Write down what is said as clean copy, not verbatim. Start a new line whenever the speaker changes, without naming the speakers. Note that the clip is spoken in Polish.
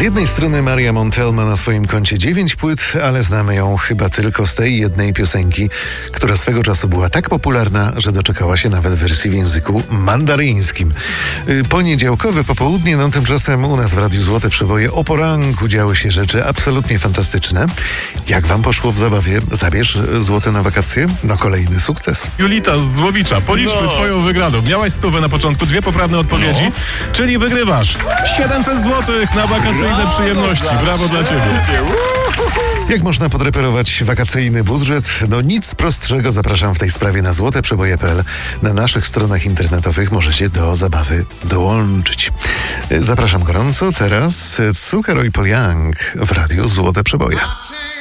jednej strony Maria Montel ma na swoim koncie 9 płyt, ale znamy ją chyba tylko z tej jednej piosenki, która swego czasu była tak popularna, że doczekała się nawet wersji w języku mandaryńskim. Poniedziałkowe popołudnie, tymczasem u nas w Radiu Złote Przeboje o poranku działy się rzeczy absolutnie fantastyczne. Jak wam poszło w zabawie? Zabierz złote na wakacje? Kolejny sukces.
Julita z Złowicza, policzmy twoją wygraną. Miałaś 100 na początku, 2 poprawne odpowiedzi, czyli wygrywasz 700 zł na wakacyjne przyjemności. Brawo dla ciebie.
Jak można podreperować wakacyjny budżet? Nic prostszego. Zapraszam w tej sprawie na złoteprzeboje.pl. Na naszych stronach internetowych możecie do zabawy dołączyć. Zapraszam gorąco. Teraz Zucchero i Paul Young w Radiu Złote Przeboje.